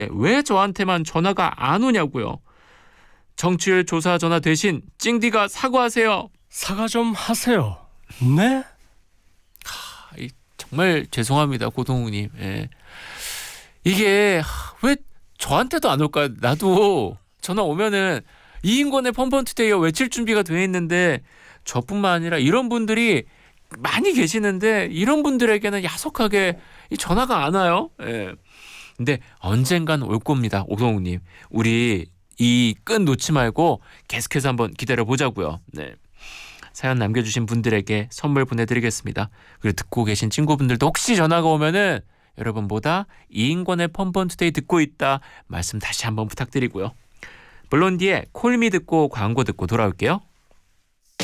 왜 저한테만 전화가 안 오냐고요. 정치율 조사 전화 대신 찡디가 사과하세요. 사과 좀 하세요. 네? 정말 죄송합니다, 고동욱님. 이게 왜 저한테도 안 올까요? 나도 전화 오면은 이인권의 펀펀투데이어 외칠 준비가 돼 있는데 저뿐만 아니라 이런 분들이 많이 계시는데 이런 분들에게는 야속하게 이 전화가 안 와요. 근데 언젠간 올 겁니다, 오동욱님. 우리 이 끈 놓지 말고 계속해서 한번 기다려 보자고요. 네. 사연 남겨주신 분들에게 선물 보내드리겠습니다. 그리고 듣고 계신 친구분들도 혹시 전화가 오면은 여러분 뭐다 이인권의 펀펀투데이 듣고 있다 말씀 다시 한번 부탁드리고요. 블론디의 콜미 듣고 광고 듣고 돌아올게요.